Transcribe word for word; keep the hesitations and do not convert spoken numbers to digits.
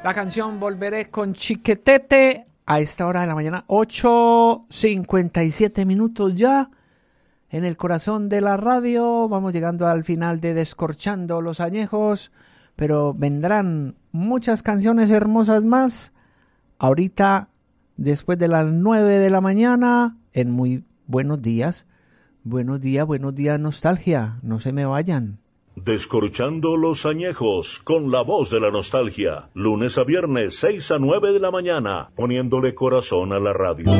La canción Volveré con Chiquetete a esta hora de la mañana, ocho cincuenta y siete minutos ya en el corazón de la radio. Vamos llegando al final de Descorchando los Añejos, pero vendrán muchas canciones hermosas más ahorita después de las nueve de la mañana en Muy Buenos Días. Buenos días, buenos días, nostalgia. No se me vayan. Descorchando los Añejos con la voz de la nostalgia. Lunes a viernes, seis a nueve de la mañana, poniéndole corazón a la radio.